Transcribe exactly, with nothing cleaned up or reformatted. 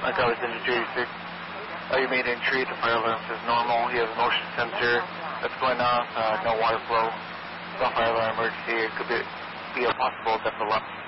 Like I was in J six. Uh, you made entry. The fire alarm says normal. He has a motion sensor that's going off. Uh, no water flow. No fire alarm emergency. It could be, be a possible death alarm.